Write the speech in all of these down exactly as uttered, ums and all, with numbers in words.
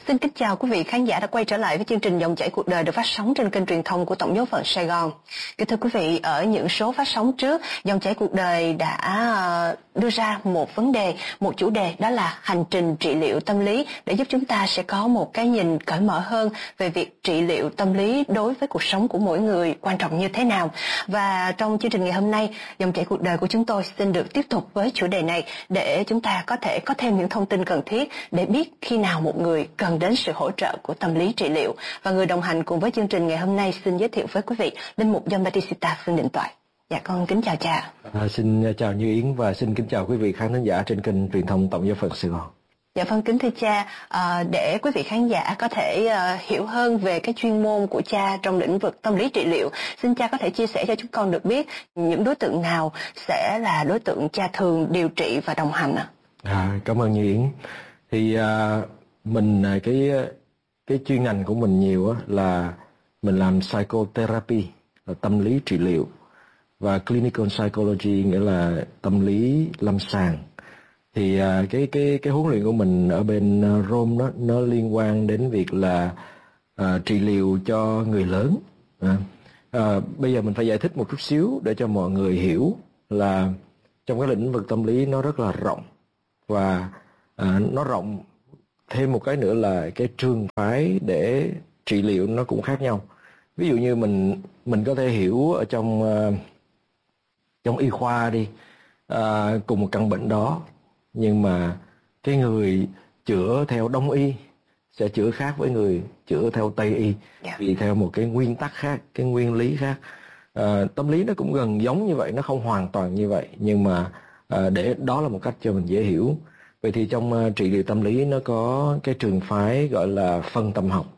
Xin kính chào quý vị khán giả đã quay trở lại với chương trình Dòng chảy cuộc đời được phát sóng trên kênh truyền thông của Tổng giáo phận Sài Gòn. Kính thưa quý vị, ở những số phát sóng trước, Dòng chảy cuộc đời đã đưa ra một vấn đề, một chủ đề, đó là hành trình trị liệu tâm lý, để giúp chúng ta sẽ có một cái nhìn cởi mở hơn về việc trị liệu tâm lý đối với cuộc sống của mỗi người quan trọng như thế nào. Và trong chương trình ngày hôm nay, Dòng chảy cuộc đời của chúng tôi xin được tiếp tục với chủ đề này để chúng ta có thể có thêm những thông tin cần thiết để biết khi nào một người cần đến sự hỗ trợ của tâm lý trị liệu. Và người đồng hành cùng với chương trình ngày hôm nay xin giới thiệu với quý vị Linh mục John Batista Phương Định Toại. Dạ con kính chào cha. À, xin chào Như Yến và xin kính chào quý vị khán thính giả trên kênh truyền thông Tổng giáo phận Sài Gòn. Dạ vâng, kính thưa cha, à, để quý vị khán giả có thể à, hiểu hơn về cái chuyên môn của cha trong lĩnh vực tâm lý trị liệu, xin cha có thể chia sẻ cho chúng con được biết những đối tượng nào sẽ là đối tượng cha thường điều trị và đồng hành ạ? À, cảm ơn Như Yến. Thì à, mình cái cái chuyên ngành của mình nhiều á, là mình làm psychotherapy là tâm lý trị liệu, và clinical psychology nghĩa là tâm lý lâm sàng. Thì à, cái cái cái huấn luyện của mình ở bên Rome đó, nó liên quan đến việc là à, trị liệu cho người lớn. À, à, bây giờ mình phải giải thích một chút xíu để cho mọi người hiểu là trong cái lĩnh vực tâm lý nó rất là rộng, và à, nó rộng thêm một cái nữa là cái trường phái để trị liệu nó cũng khác nhau. Ví dụ như mình mình có thể hiểu ở trong uh, trong y khoa đi, uh, cùng một căn bệnh đó, nhưng mà cái người chữa theo Đông y sẽ chữa khác với người chữa theo Tây y, yeah. vì theo một cái nguyên tắc khác, cái nguyên lý khác. Uh, tâm lý nó cũng gần giống như vậy, nó không hoàn toàn như vậy, nhưng mà uh, để đó là một cách cho mình dễ hiểu. Vậy thì trong uh, trị liệu tâm lý nó có cái trường phái gọi là phân tâm học,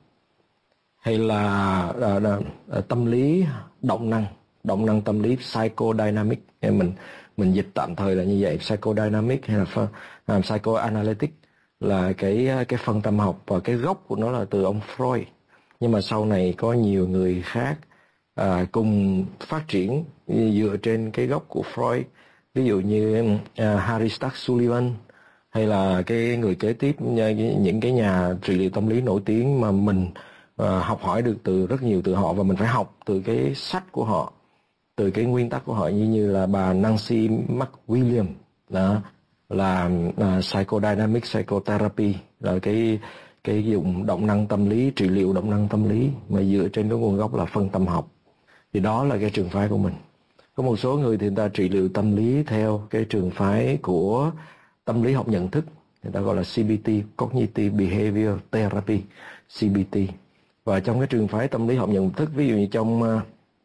hay là uh, uh, tâm lý động năng, động năng tâm lý psychodynamic, mình mình dịch tạm thời là như vậy, psychodynamic hay là uh, psychoanalytic là cái cái phân tâm học, và cái gốc của nó là từ ông Freud, nhưng mà sau này có nhiều người khác uh, cùng phát triển dựa trên cái gốc của Freud, ví dụ như uh, Harry Stack Sullivan, hay là cái người kế tiếp, những cái nhà trị liệu tâm lý nổi tiếng mà mình uh, học hỏi được từ rất nhiều từ họ, và mình phải học từ cái sách của họ, từ cái nguyên tắc của họ, như như là bà Nancy McWilliams đó, là uh, psychodynamic psychotherapy, là cái cái dùng động năng tâm lý, trị liệu động năng tâm lý mà dựa trên cái nguồn gốc là phân tâm học. Thì đó là cái trường phái của mình. Có một số người thì người ta trị liệu tâm lý theo cái trường phái của tâm lý học nhận thức, người ta gọi là C B T, Cognitive Behavior Therapy, C B T. Và trong cái trường phái tâm lý học nhận thức, ví dụ như trong uh,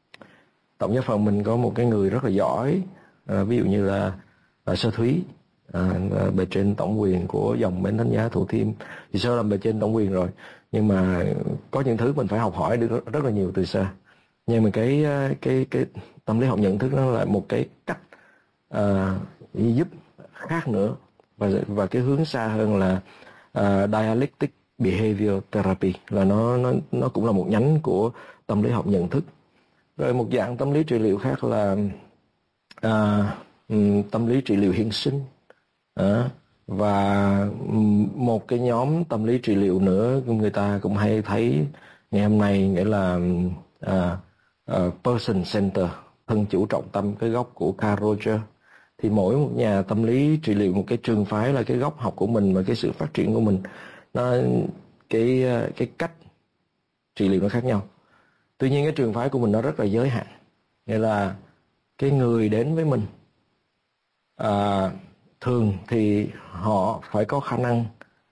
Tổng giáo phận mình có một cái người rất là giỏi, uh, ví dụ như là uh, Sơ Thúy, uh, bề trên tổng quyền của dòng Bến Thánh Giá Thủ Thiêm. Thì Sơ làm bề trên tổng quyền rồi, nhưng mà có những thứ mình phải học hỏi được rất là nhiều từ Sơ. Nhưng mà cái cái cái tâm lý học nhận thức nó là một cái cách uh, giúp khác nữa, và và cái hướng xa hơn là uh, dialectic behavior therapy, là nó nó nó cũng là một nhánh của tâm lý học nhận thức. Rồi một dạng tâm lý trị liệu khác là uh, tâm lý trị liệu hiện sinh, uh, và một cái nhóm tâm lý trị liệu nữa người ta cũng hay thấy ngày hôm nay, nghĩa là uh, uh, person center, thân chủ trọng tâm, cái gốc của Carl Rogers. Thì mỗi một nhà tâm lý trị liệu, một cái trường phái là cái góc học của mình và cái sự phát triển của mình, nó cái cái cách trị liệu nó khác nhau. Tuy nhiên cái trường phái của mình nó rất là giới hạn, nghĩa là cái người đến với mình à, thường thì họ phải có khả năng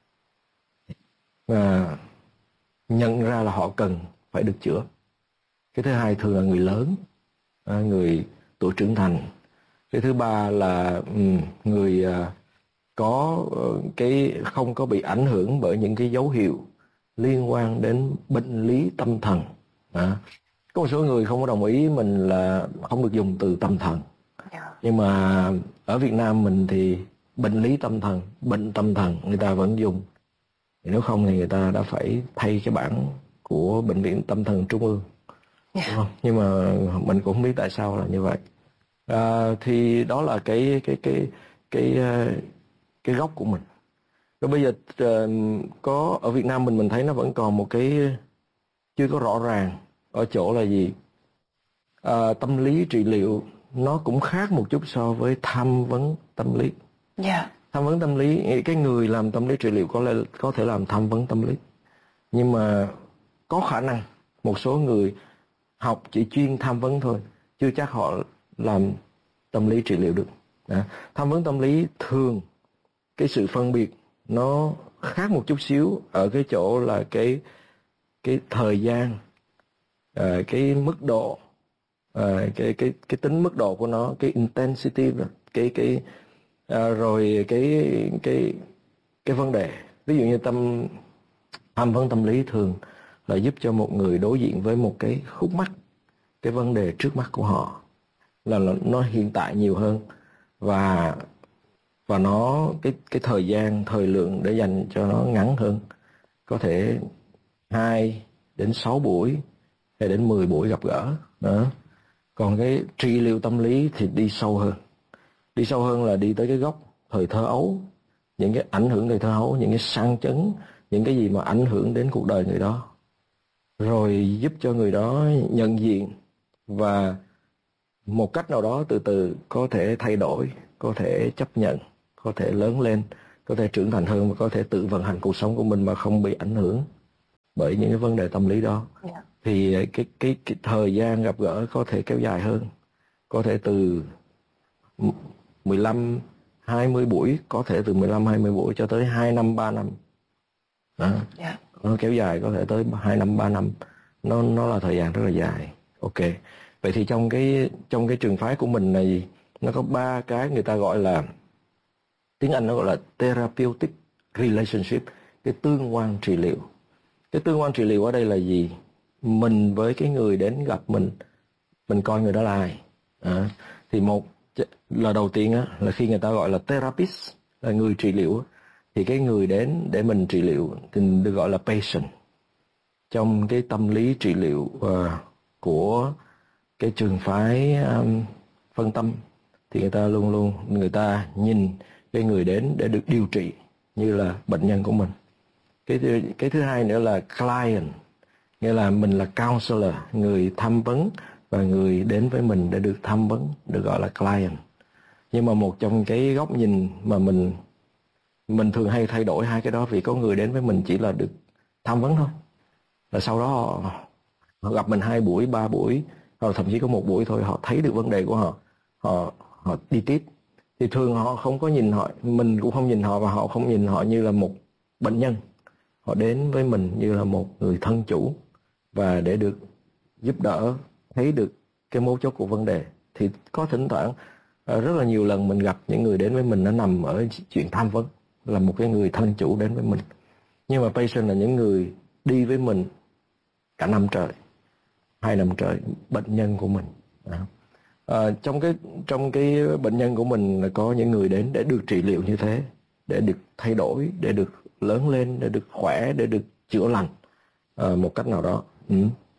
à, nhận ra là họ cần phải được chữa. Cái thứ hai thường là người lớn, à, người tuổi trưởng thành. Cái thứ ba là um, người uh, có uh, cái không có bị ảnh hưởng bởi những cái dấu hiệu liên quan đến bệnh lý tâm thần. À, có một số người không có đồng ý mình là không được dùng từ tâm thần, yeah. nhưng mà ở Việt Nam mình thì bệnh lý tâm thần, bệnh tâm thần người ta vẫn dùng. Nếu không thì người ta đã phải thay cái bản của bệnh viện tâm thần trung ương, yeah. đúng không? Nhưng mà mình cũng không biết tại sao là như vậy. À, thì đó là cái cái cái cái cái gốc của mình. Rồi bây giờ uh, có ở Việt Nam mình mình thấy nó vẫn còn một cái chưa có rõ ràng ở chỗ là gì? À, tâm lý trị liệu nó cũng khác một chút so với tham vấn tâm lý. Yeah. Tham vấn tâm lý, cái người làm tâm lý trị liệu có lẽ có thể làm tham vấn tâm lý, nhưng mà có khả năng một số người học chỉ chuyên tham vấn thôi, chưa chắc họ làm tâm lý trị liệu được. À, tham vấn tâm lý thường cái sự phân biệt nó khác một chút xíu ở cái chỗ là cái cái thời gian, à, cái mức độ, à, cái cái cái tính mức độ của nó, cái intensity, cái cái à, rồi cái cái cái vấn đề. Ví dụ như tâm tham vấn tâm lý thường là giúp cho một người đối diện với một cái khúc mắc, cái vấn đề trước mắt của họ là, là nó hiện tại nhiều hơn, và và nó cái cái thời gian thời lượng để dành cho nó ngắn hơn, có thể hai đến sáu buổi hay đến mười buổi gặp gỡ đó. Còn cái trị liệu tâm lý thì đi sâu hơn, đi sâu hơn là đi tới cái gốc thời thơ ấu, những cái ảnh hưởng thời thơ ấu, những cái sang chấn, những cái gì mà ảnh hưởng đến cuộc đời người đó, rồi giúp cho người đó nhận diện và một cách nào đó từ từ có thể thay đổi, có thể chấp nhận, có thể lớn lên, có thể trưởng thành hơn và có thể tự vận hành cuộc sống của mình mà không bị ảnh hưởng bởi những cái vấn đề tâm lý đó. Yeah. Thì cái, cái cái thời gian gặp gỡ có thể kéo dài hơn, có thể từ mười lăm hai mươi buổi, có thể từ mười lăm hai mươi buổi cho tới hai năm ba năm. Đó. Yeah. Nó kéo dài có thể tới hai năm ba năm. Nó nó là thời gian rất là dài. Ok. Vậy thì trong cái trong cái trường phái của mình này nó có ba cái người ta gọi là, tiếng Anh nó gọi là therapeutic relationship, cái tương quan trị liệu. Cái tương quan trị liệu ở đây là gì? Mình với cái người đến gặp mình, mình coi người đó là ai. À, thì một là đầu tiên á, là khi người ta gọi là therapist, là người trị liệu, thì cái người đến để mình trị liệu thì được gọi là patient. Trong cái tâm lý trị liệu uh, của cái trường phái um, phân tâm thì người ta luôn luôn người ta nhìn cái người đến để được điều trị như là bệnh nhân của mình. Cái cái thứ hai nữa là client, nghĩa là mình là counselor, người tham vấn, và người đến với mình để được tham vấn được gọi là client. Nhưng mà một trong cái góc nhìn mà mình mình thường hay thay đổi hai cái đó, vì có người đến với mình chỉ là được tham vấn thôi, và sau đó họ, họ gặp mình hai buổi ba buổi hoặc thậm chí có một buổi thôi, họ thấy được vấn đề của họ, họ họ đi tiếp. Thì thường họ không có nhìn họ, mình cũng không nhìn họ, và họ không nhìn họ như là một bệnh nhân. Họ đến với mình như là một người thân chủ, và để được giúp đỡ, thấy được cái mấu chốt của vấn đề. Thì có thỉnh thoảng rất là nhiều lần mình gặp những người đến với mình nó nằm ở chuyện tham vấn, là một cái người thân chủ đến với mình. Nhưng mà patient là những người đi với mình cả năm trời, hai năm trời, bệnh nhân của mình. Đó. À, trong cái trong cái bệnh nhân của mình là có những người đến để được trị liệu như thế, để được thay đổi, để được lớn lên, để được khỏe, để được chữa lành à, một cách nào đó. Ừ.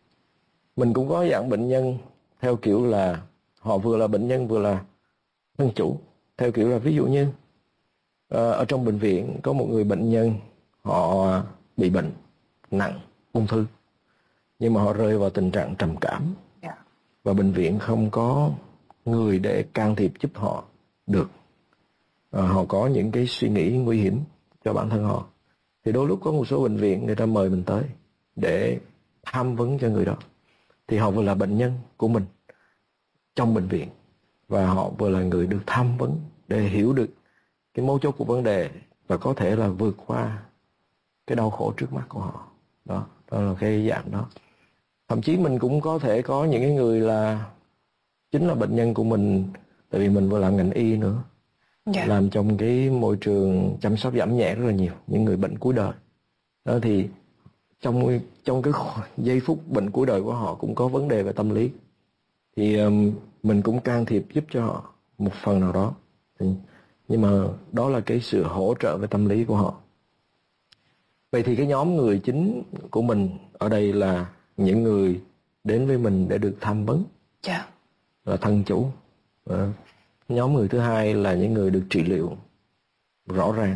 Mình cũng có dạng bệnh nhân theo kiểu là họ vừa là bệnh nhân vừa là thân chủ, theo kiểu là ví dụ như à, ở trong bệnh viện có một người bệnh nhân họ bị bệnh nặng, ung thư, nhưng mà họ rơi vào tình trạng trầm cảm. Yeah. Và bệnh viện không có người để can thiệp giúp họ được. À, họ có những cái suy nghĩ nguy hiểm cho bản thân họ. Thì đôi lúc có một số bệnh viện người ta mời mình tới để tham vấn cho người đó. Thì họ vừa là bệnh nhân của mình trong bệnh viện, và họ vừa là người được tham vấn để hiểu được cái mấu chốt của vấn đề, và có thể là vượt qua cái đau khổ trước mắt của họ. Đó, đó là cái dạng đó. Thậm chí mình cũng có thể có những cái người là chính là bệnh nhân của mình, tại vì mình vừa làm ngành y nữa. Yeah. Làm trong cái môi trường chăm sóc giảm nhẹ rất là nhiều những người bệnh cuối đời. Đó thì trong trong cái giây phút bệnh cuối đời của họ cũng có vấn đề về tâm lý. Thì um, mình cũng can thiệp giúp cho họ một phần nào đó. Thì, nhưng mà đó là cái sự hỗ trợ về tâm lý của họ. Vậy thì cái nhóm người chính của mình ở đây là những người đến với mình để được tham vấn. Yeah. Là thân chủ. À, nhóm người thứ hai là những người được trị liệu. Rõ ràng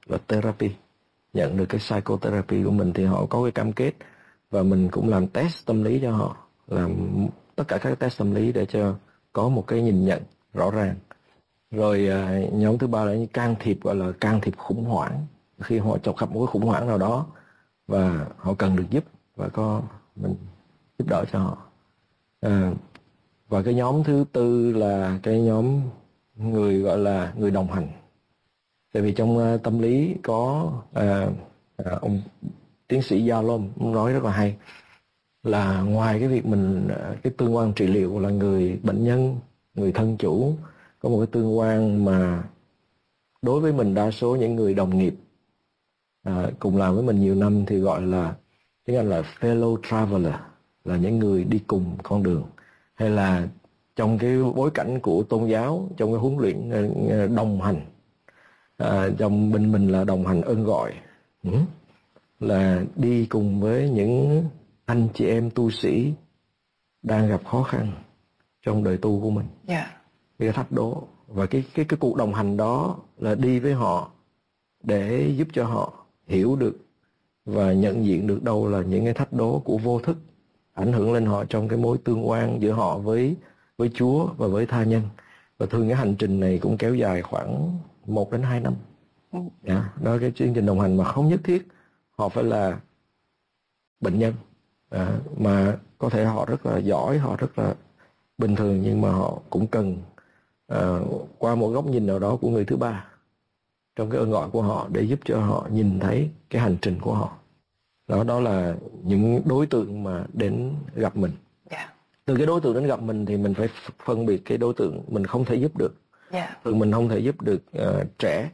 và therapy, nhận được cái psychotherapy của mình, thì họ có cái cam kết và mình cũng làm test tâm lý cho họ, làm tất cả các test tâm lý để cho có một cái nhìn nhận rõ ràng. Rồi à, nhóm thứ ba là những can thiệp, gọi là can thiệp khủng hoảng, khi họ chọc gặp một cái khủng hoảng nào đó và họ cần được giúp và có mình giúp đỡ cho họ. À, và cái nhóm thứ tư là cái nhóm người gọi là người đồng hành. Tại vì trong uh, tâm lý có uh, uh, ông tiến sĩ Yalom nói rất là hay, là ngoài cái việc mình uh, cái tương quan trị liệu là người bệnh nhân, người thân chủ có một cái tương quan mà đối với mình, đa số những người đồng nghiệp uh, cùng làm với mình nhiều năm thì gọi là, tiếng Anh là fellow traveler, là những người đi cùng con đường, hay là trong cái bối cảnh của tôn giáo, trong cái huấn luyện uh, đồng hành. À, trong bên mình là đồng hành ơn gọi, ừ. là đi cùng với những anh chị em tu sĩ đang gặp khó khăn trong đời tu của mình, yeah. cái thách đố, và cái cái cái cuộc đồng hành đó là đi với họ để giúp cho họ hiểu được và nhận diện được đâu là những cái thách đố của vô thức ảnh hưởng lên họ trong cái mối tương quan giữa họ với với Chúa và với tha nhân. Và thường cái hành trình này cũng kéo dài khoảng một đến hai năm. Yeah, đó là cái chương trình đồng hành mà không nhất thiết họ phải là bệnh nhân, à, mà có thể họ rất là giỏi, họ rất là bình thường, nhưng mà họ cũng cần à, qua một góc nhìn nào đó của người thứ ba trong cái ơn gọi của họ để giúp cho họ nhìn thấy cái hành trình của họ. Đó, đó là những đối tượng mà đến gặp mình. Yeah. Từ cái đối tượng đến gặp mình thì mình phải phân biệt cái đối tượng mình không thể giúp được. Yeah. Thường mình không thể giúp được uh, trẻ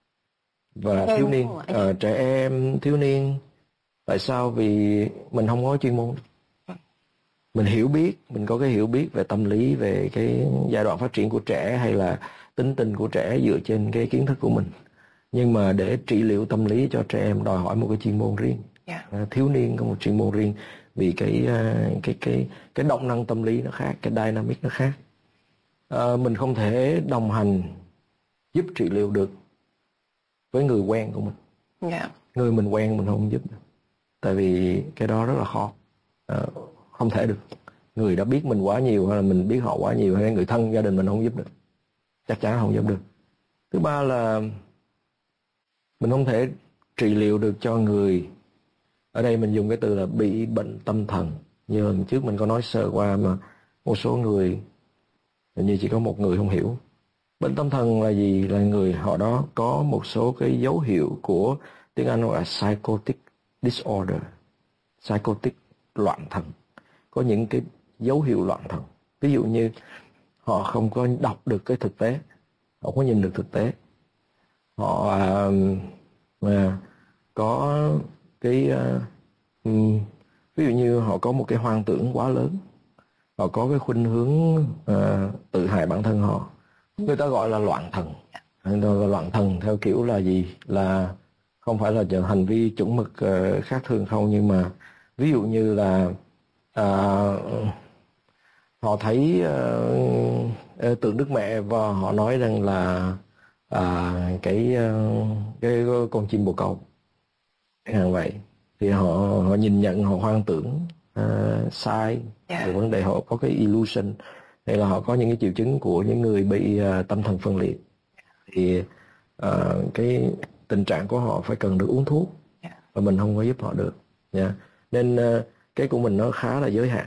và em thiếu niên, uh, trẻ em, thiếu niên. Tại sao? Vì mình không có chuyên môn. Mình hiểu biết, mình có cái hiểu biết về tâm lý, về cái giai đoạn phát triển của trẻ hay là tính tình của trẻ dựa trên cái kiến thức của mình. Nhưng mà để trị liệu tâm lý cho trẻ em đòi hỏi một cái chuyên môn riêng. Yeah. Uh, thiếu niên có một chuyên môn riêng, vì cái uh, cái cái cái động năng tâm lý nó khác, cái dynamic nó khác. Uh, mình không thể đồng hành giúp trị liệu được với người quen của mình. Yeah. Người mình quen mình không giúp được, tại vì cái đó rất là khó, à, không thể được. Người đã biết mình quá nhiều hay là mình biết họ quá nhiều, hay người thân gia đình mình không giúp được, chắc chắn không giúp được. Thứ ba là mình không thể trị liệu được cho người, ở đây mình dùng cái từ là bị bệnh tâm thần. Như lần trước mình có nói sơ qua mà một số người, như chỉ có một người không hiểu. Bệnh tâm thần là gì? Là người họ đó có một số cái dấu hiệu của, tiếng Anh gọi là psychotic disorder, psychotic loạn thần. Có những cái dấu hiệu loạn thần. Ví dụ như họ không có đọc được cái thực tế, họ không có nhìn được thực tế. Họ à, à, có cái à, um, ví dụ như họ có một cái hoang tưởng quá lớn, họ có cái khuynh hướng à, tự hại bản thân họ. Người ta gọi là loạn thần. Người ta gọi là loạn thần theo kiểu là gì? Là không phải là hành vi chuẩn mực uh, khác thường không, nhưng mà ví dụ như là uh, họ thấy uh, tượng Đức Mẹ và họ nói rằng là uh, cái, uh, cái con chim bồ câu hàng vậy, thì họ họ nhìn nhận, họ hoang tưởng uh, sai về vấn đề, họ có cái illusion, hay là họ có những cái triệu chứng của những người bị uh, tâm thần phân liệt, thì uh, cái tình trạng của họ phải cần được uống thuốc, và mình không có giúp họ được nha. Nên uh, cái của mình nó khá là giới hạn.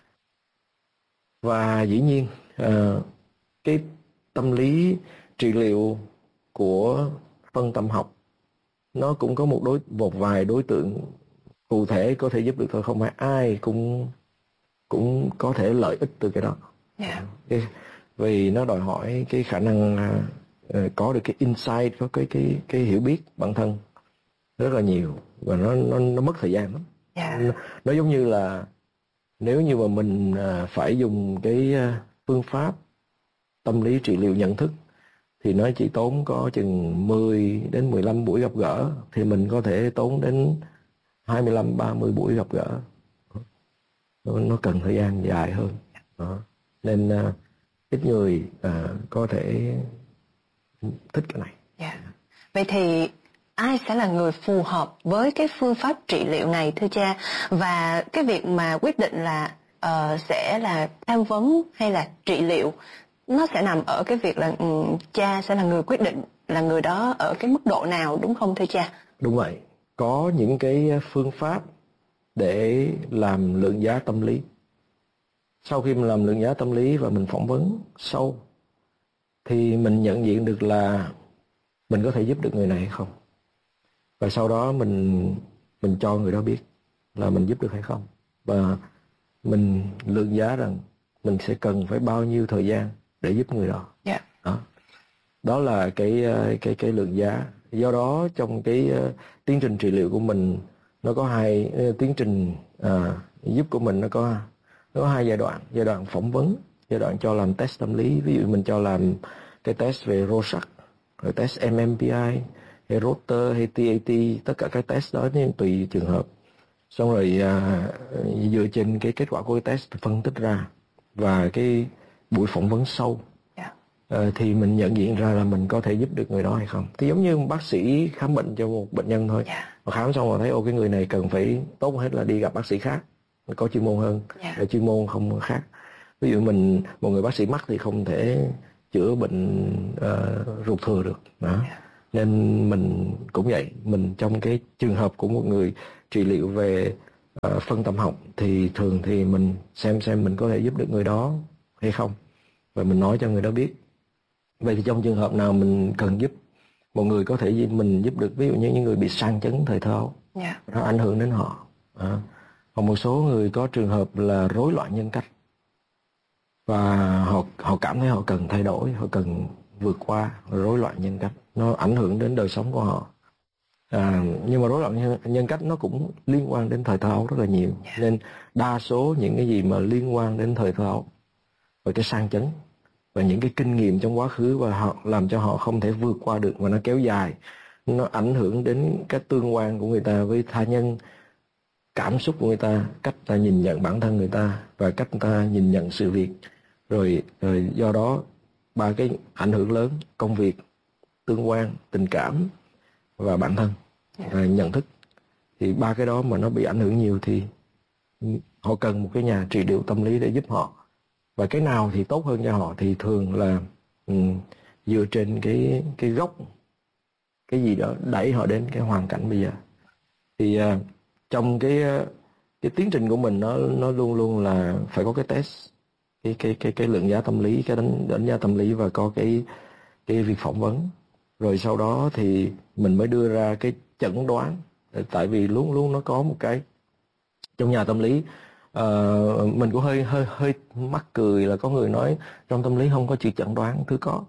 Và dĩ nhiên uh, cái tâm lý trị liệu của phân tâm học nó cũng có một đối một vài đối tượng cụ thể có thể giúp được thôi, không phải ai cũng cũng có thể lợi ích từ cái đó. Yeah. Cái, vì nó đòi hỏi cái khả năng uh, có được cái insight, có cái cái cái hiểu biết bản thân rất là nhiều, và nó nó nó mất thời gian lắm. Yeah. Nó, nó giống như là nếu như mà mình uh, phải dùng cái uh, phương pháp tâm lý trị liệu nhận thức thì nó chỉ tốn có chừng mười đến mười lăm buổi gặp gỡ, thì mình có thể tốn đến hai mươi lăm ba mươi buổi gặp gỡ. Nó, nó cần thời gian dài hơn. Đó. Nên uh, ít người uh, có thể thích cái này. Yeah. Vậy thì ai sẽ là người phù hợp với cái phương pháp trị liệu này thưa cha? Và cái việc mà quyết định là uh, sẽ là tham vấn hay là trị liệu, nó sẽ nằm ở cái việc là um, cha sẽ là người quyết định là người đó ở cái mức độ nào, đúng không thưa cha? Đúng vậy. Có những cái phương pháp để làm lượng giá tâm lý. Sau khi mình làm lượng giá tâm lý và mình phỏng vấn sâu thì mình nhận diện được là mình có thể giúp được người này hay không. Và sau đó mình mình cho người đó biết là mình giúp được hay không. Và mình lượng giá rằng mình sẽ cần phải bao nhiêu thời gian để giúp người đó. Yeah. Đó. Đó là cái cái cái lượng giá. Do đó trong cái uh, tiến trình trị liệu của mình nó có hai uh, tiến trình uh, giúp của mình nó có nó có hai giai đoạn. Giai đoạn phỏng vấn, giai đoạn cho làm test tâm lý. Ví dụ mình cho làm cái test về Rorschach, rồi test em em pê i, hay Rotor, hay tê a tê, tất cả các test đó nhưng tùy trường hợp. Xong rồi uh, dựa trên cái kết quả của cái test phân tích ra và cái buổi phỏng vấn sâu, yeah. uh, thì mình nhận diện ra là mình có thể giúp được người đó hay không. Thì giống như bác sĩ khám bệnh cho một bệnh nhân thôi, yeah. Mà khám xong rồi thấy ô cái người này cần phải tốt hết là đi gặp bác sĩ khác có chuyên môn hơn, yeah. Để chuyên môn không khác. Ví dụ mình một người bác sĩ mắt thì không thể chữa bệnh uh, ruột thừa được đó. Yeah. Nên mình cũng vậy, mình trong cái trường hợp của một người trị liệu về uh, phân tâm học thì thường thì mình xem xem mình có thể giúp được người đó hay không, và mình nói cho người đó biết. Vậy thì trong trường hợp nào mình cần giúp một người có thể mình giúp được, ví dụ như những người bị sang chấn thời thơ ấu, yeah. Nó ảnh hưởng đến họ. À. Còn một số người có trường hợp là rối loạn nhân cách và họ họ cảm thấy họ cần thay đổi, họ cần vượt qua rối loạn nhân cách, nó ảnh hưởng đến đời sống của họ. À, nhưng mà rối loạn nhân, nhân cách nó cũng liên quan đến thời thơ ấu rất là nhiều, yeah. Nên đa số những cái gì mà liên quan đến thời thơ ấu và cái sang chấn và những cái kinh nghiệm trong quá khứ và họ làm cho họ không thể vượt qua được, và nó kéo dài, nó ảnh hưởng đến cái tương quan của người ta với tha nhân, cảm xúc của người ta, cách ta nhìn nhận bản thân người ta và cách ta nhìn nhận sự việc. Rồi, rồi do đó ba cái ảnh hưởng lớn: công việc, tương quan, tình cảm và bản thân, yeah. Và nhận thức. Thì ba cái đó mà nó bị ảnh hưởng nhiều thì họ cần một cái nhà trị liệu tâm lý để giúp họ. Và cái nào thì tốt hơn cho họ thì thường là um, dựa trên cái cái gốc, cái gì đó đẩy họ đến cái hoàn cảnh bây giờ. Thì uh, trong cái cái tiến trình của mình nó nó luôn luôn là phải có cái test, cái cái cái cái lượng giá tâm lý, cái đánh đánh giá tâm lý, và có cái cái việc phỏng vấn. Rồi sau đó thì mình mới đưa ra cái chẩn đoán. Tại vì luôn luôn nó có một cái trong nhà tâm lý, uh, mình cũng hơi hơi hơi mắc cười là có người nói trong tâm lý không có chữ chẩn đoán. Thứ có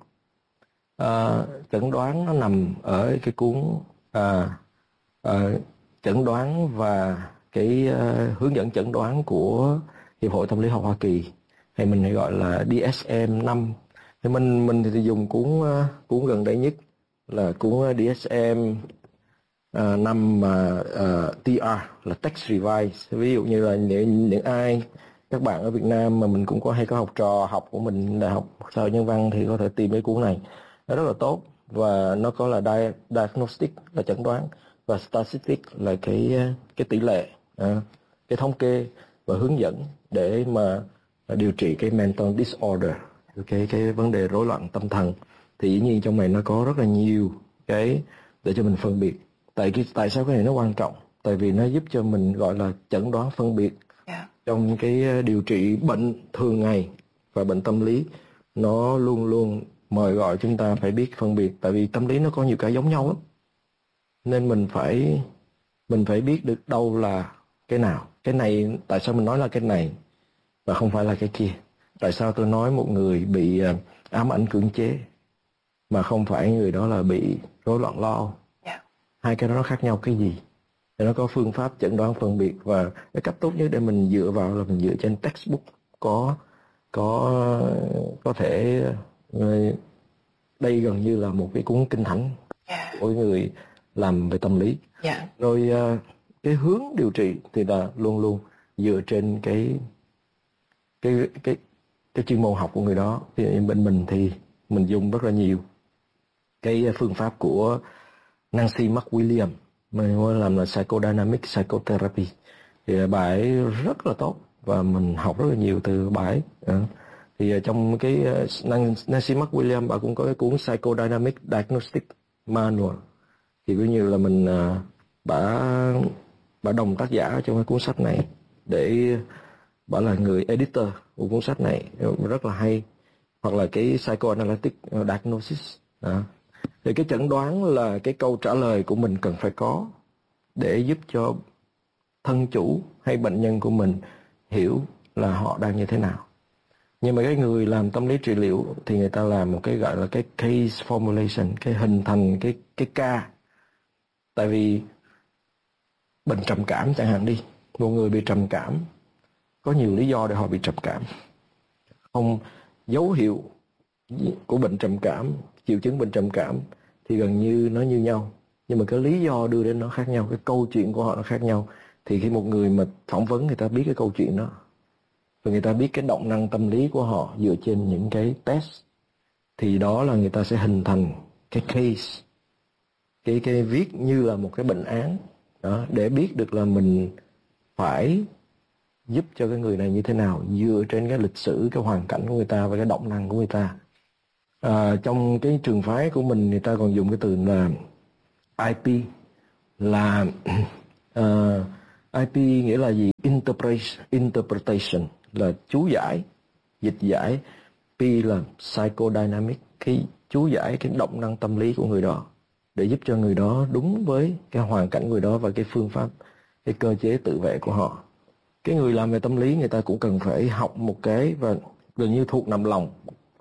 uh, chẩn đoán nó nằm ở cái cuốn uh, uh, chẩn đoán và cái uh, hướng dẫn chẩn đoán của Hiệp hội Tâm lý học Hoa Kỳ, hay mình hay gọi là D S M năm. Thì mình mình thì dùng cuốn uh, cuốn gần đây nhất là cuốn D S M uh, năm mà uh, T R là Text Revise. Ví dụ như là những, những ai các bạn ở Việt Nam mà mình cũng có hay có học trò học của mình đại học xã hội nhân văn thì có thể tìm cái cuốn này, nó rất là tốt. Và nó có là di- diagnostic là chẩn đoán, và statistic là cái cái tỷ lệ, à, cái thống kê và hướng dẫn để mà điều trị cái mental disorder, cái cái vấn đề rối loạn tâm thần. Thì dĩ nhiên trong này nó có rất là nhiều cái để cho mình phân biệt. Tại cái tại sao cái này nó quan trọng? Tại vì nó giúp cho mình gọi là chẩn đoán phân biệt, yeah. Trong cái điều trị bệnh thường ngày và bệnh tâm lý, nó luôn luôn mời gọi chúng ta phải biết phân biệt. Tại vì tâm lý nó có nhiều cái giống nhau lắm, nên mình phải mình phải biết được đâu là cái nào. Cái này tại sao mình nói là cái này và không phải là cái kia? Tại sao tôi nói một người bị ám ảnh cưỡng chế mà không phải người đó là bị rối loạn lo âu? Yeah. Hai cái đó nó khác nhau cái gì? Thì nó có phương pháp chẩn đoán phân biệt, và cái cách tốt nhất để mình dựa vào là mình dựa trên textbook có có có thể đây gần như là một cái cuốn kinh thánh, yeah. Của người làm về tâm lý, yeah. Rồi cái hướng điều trị thì là luôn luôn dựa trên cái cái cái cái chuyên môn học của người đó. Thì bên mình thì mình dùng rất là nhiều cái phương pháp của Nancy McWilliams, mình làm là psychodynamic psychotherapy, thì bà ấy rất là tốt và mình học rất là nhiều từ bà ấy. Thì trong cái Nancy McWilliams bà cũng có cái cuốn Psychodynamic Diagnostic Manual, thì cũng như là mình bà bà đồng tác giả trong cái cuốn sách này, để bà là người editor của cuốn sách này, rất là hay. Hoặc là cái Psychoanalytic Diagnosis đó. Thì cái chẩn đoán là cái câu trả lời của mình cần phải có để giúp cho thân chủ hay bệnh nhân của mình hiểu là họ đang như thế nào. Nhưng mà cái người làm tâm lý trị liệu thì người ta làm một cái gọi là cái case formulation, cái hình thành cái cái ca. Tại vì bệnh trầm cảm chẳng hạn đi, một người bị trầm cảm có nhiều lý do để họ bị trầm cảm. Không, dấu hiệu của bệnh trầm cảm, triệu chứng bệnh trầm cảm thì gần như nó như nhau, nhưng mà cái lý do đưa đến nó khác nhau, cái câu chuyện của họ nó khác nhau. Thì khi một người mà phỏng vấn, người ta biết cái câu chuyện đó, và người ta biết cái động năng tâm lý của họ dựa trên những cái test, thì đó là người ta sẽ hình thành cái case, cái cái viết như là một cái bệnh án đó, để biết được là mình phải giúp cho cái người này như thế nào dựa trên cái lịch sử, cái hoàn cảnh của người ta và cái động năng của người ta. À, trong cái trường phái của mình, người ta còn dùng cái từ là I P, là uh, I P nghĩa là gì? Interpretation, interpretation là chú giải, dịch giải. P là psychodynamic, cái chú giải cái động năng tâm lý của người đó, để giúp cho người đó đúng với cái hoàn cảnh người đó và cái phương pháp, cái cơ chế tự vệ của họ. Cái người làm về tâm lý, người ta cũng cần phải học một cái và gần như thuộc nằm lòng.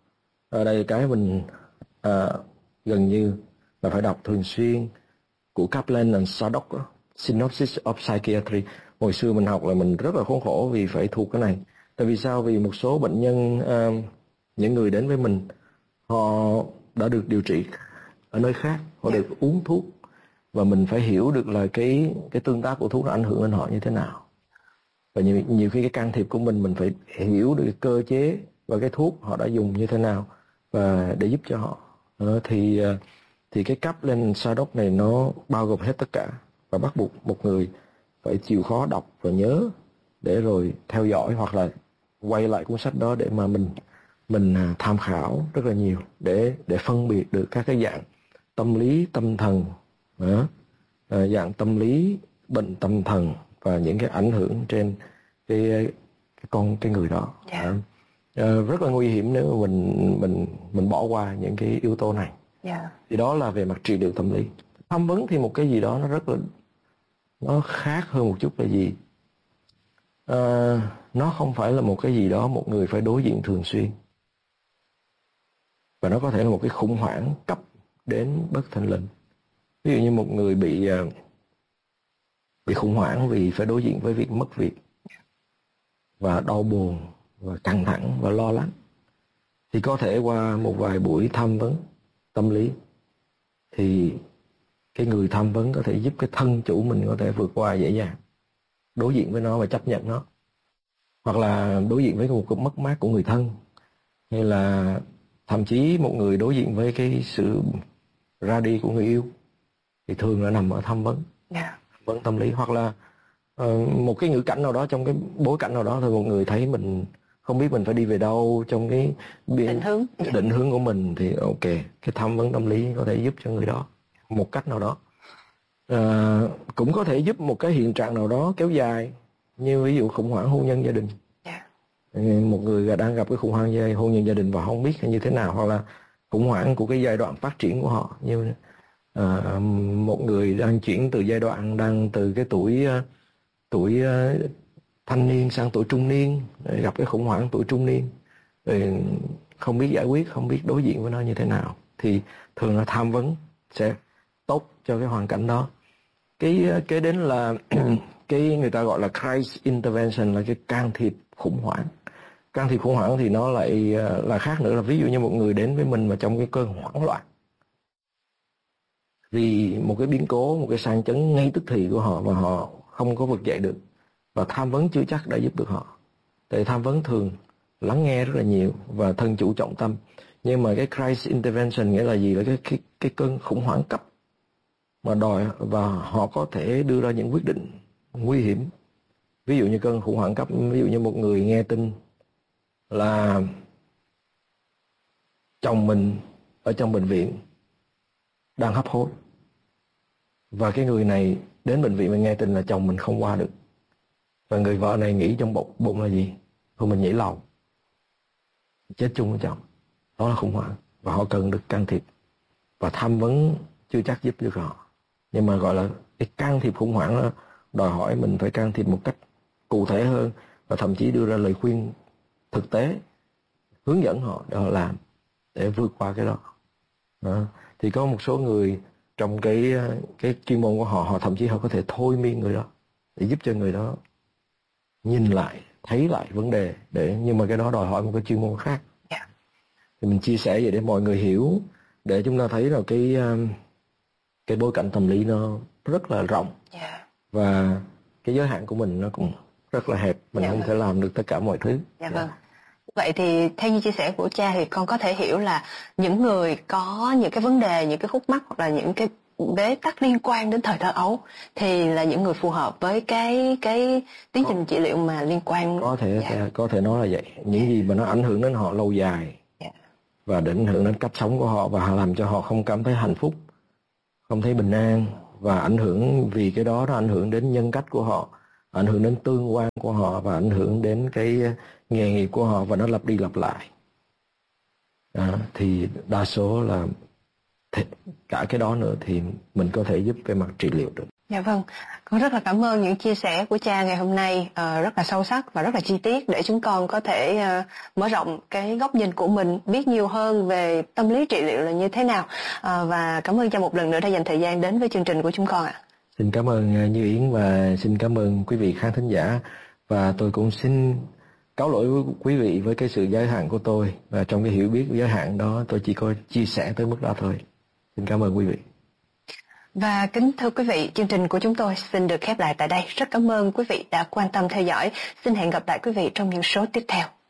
Ở đây cái mình à, gần như là phải đọc thường xuyên của Kaplan and Sadok đó, Synopsis of Psychiatry. Hồi xưa mình học là mình rất là khốn khổ vì phải thuộc cái này. Tại vì sao? Vì một số bệnh nhân, à, những người đến với mình, họ đã được điều trị ở nơi khác, họ được uống thuốc, và mình phải hiểu được là cái cái tương tác của thuốc nó ảnh hưởng đến họ như thế nào. Và nhiều, nhiều khi cái can thiệp của mình, mình phải hiểu được cái cơ chế và cái thuốc họ đã dùng như thế nào, và để giúp cho họ. Đó, thì thì cái cấp lên Sadok này nó bao gồm hết tất cả, và bắt buộc một người phải chịu khó đọc và nhớ, để rồi theo dõi hoặc là quay lại cuốn sách đó để mà mình mình tham khảo rất là nhiều, để để phân biệt được các cái dạng tâm lý tâm thần, đó, dạng tâm lý bệnh tâm thần và những cái ảnh hưởng trên cái cái con cái người đó. Yeah. À, rất là nguy hiểm nếu mà mình mình mình bỏ qua những cái yếu tố này. Yeah. Thì đó là về mặt trị liệu tâm lý. Tham vấn thì một cái gì đó nó rất là nó khác hơn một chút là gì? À, nó không phải là một cái gì đó một người phải đối diện thường xuyên, và nó có thể là một cái khủng hoảng cấp đến bất thình lình. Ví dụ như một người bị bị khủng hoảng vì phải đối diện với việc mất việc, và đau buồn và căng thẳng và lo lắng, thì có thể qua một vài buổi tham vấn tâm lý, thì cái người tham vấn có thể giúp cái thân chủ mình có thể vượt qua dễ dàng, đối diện với nó và chấp nhận nó. Hoặc là đối diện với một cái mất mát của người thân, hay là thậm chí một người đối diện với cái sự ra đi của người yêu, thì thường là nằm ở tham vấn. Yeah. Tham vấn tâm lý. Hoặc là uh, một cái ngữ cảnh nào đó, trong cái bối cảnh nào đó thôi, một người thấy mình không biết mình phải đi về đâu trong cái biên, định hướng định hướng của mình, thì ok, cái tham vấn tâm lý có thể giúp cho người đó một cách nào đó. Uh, cũng có thể giúp một cái hiện trạng nào đó kéo dài, như ví dụ khủng hoảng hôn nhân gia đình. Yeah. Một người đang gặp cái khủng hoảng hôn nhân gia đình và không biết như thế nào, hoặc là khủng hoảng của cái giai đoạn phát triển của họ, như uh, một người đang chuyển từ giai đoạn đang từ cái tuổi uh, tuổi uh, thanh niên sang tuổi trung niên, gặp cái khủng hoảng tuổi trung niên, rồi không biết giải quyết, không biết đối diện với nó như thế nào, thì thường là tham vấn sẽ tốt cho cái hoàn cảnh đó. Cái cái đến là cái người ta gọi là crisis intervention, là cái can thiệp khủng hoảng. Can thiệp khủng hoảng thì nó lại là khác nữa, là ví dụ như một người đến với mình mà trong cái cơn hoảng loạn vì một cái biến cố, một cái sang chấn ngay tức thì của họ, và họ không có vực dậy được, và tham vấn chưa chắc đã giúp được họ. Tại tham vấn thường lắng nghe rất là nhiều và thân chủ trọng tâm. Nhưng mà cái crisis intervention nghĩa là gì? Là cái cái, cái cơn khủng hoảng cấp, mà đòi và họ có thể đưa ra những quyết định nguy hiểm. Ví dụ như cơn khủng hoảng cấp, ví dụ như một người nghe tin là chồng mình ở trong bệnh viện đang hấp hối, và cái người này đến bệnh viện mà nghe tin là chồng mình không qua được, và người vợ này nghĩ trong bụng, bụng là gì? Thôi mình nhảy lầu, chết chung với chồng. Đó là khủng hoảng, và họ cần được can thiệp, và tham vấn chưa chắc giúp được họ. Nhưng mà gọi là cái can thiệp khủng hoảng đó, đòi hỏi mình phải can thiệp một cách cụ thể hơn, và thậm chí đưa ra lời khuyên thực tế, hướng dẫn họ để họ làm, để vượt qua cái đó. Đó. Thì có một số người trong cái cái chuyên môn của họ, họ thậm chí họ có thể thôi miên người đó để giúp cho người đó nhìn lại, thấy lại vấn đề, để nhưng mà cái đó đòi hỏi một cái chuyên môn khác. Yeah. Thì mình chia sẻ vậy để mọi người hiểu, để chúng ta thấy là cái cái bối cảnh tâm lý nó rất là rộng. Yeah. Và cái giới hạn của mình nó cũng rất là hẹp, mình Yeah, không vâng. thể làm được tất cả mọi thứ. Dạ yeah, vâng. Vậy thì theo như chia sẻ của cha thì con có thể hiểu là những người có những cái vấn đề, những cái khúc mắc hoặc là những cái bế tắc liên quan đến thời thơ ấu thì là những người phù hợp với cái cái tiến trình trị liệu mà liên quan. Có thể dạ. có thể nói là vậy. Những gì mà nó ảnh hưởng đến họ lâu dài, dạ. và để ảnh hưởng đến cách sống của họ, và làm cho họ không cảm thấy hạnh phúc, không thấy bình an, và ảnh hưởng vì cái đó nó ảnh hưởng đến nhân cách của họ, ảnh hưởng đến tương quan của họ, và ảnh hưởng đến cái nghề nghiệp của họ, và nó lặp đi lặp lại. À, thì đa số là thì cả cái đó nữa thì mình có thể giúp về mặt trị liệu được. Dạ vâng, con rất là cảm ơn những chia sẻ của cha ngày hôm nay, uh, rất là sâu sắc và rất là chi tiết, để chúng con có thể uh, mở rộng cái góc nhìn của mình, biết nhiều hơn về tâm lý trị liệu là như thế nào. Uh, và cảm ơn cha một lần nữa đã dành thời gian đến với chương trình của chúng con ạ. Xin cảm ơn Như Yến, và xin cảm ơn quý vị khán thính giả, và tôi cũng xin cáo lỗi với quý vị với cái sự giới hạn của tôi, và trong cái hiểu biết giới hạn đó tôi chỉ có chia sẻ tới mức đó thôi. Xin cảm ơn quý vị. Và kính thưa quý vị, chương trình của chúng tôi xin được khép lại tại đây. Rất cảm ơn quý vị đã quan tâm theo dõi. Xin hẹn gặp lại quý vị trong những số tiếp theo.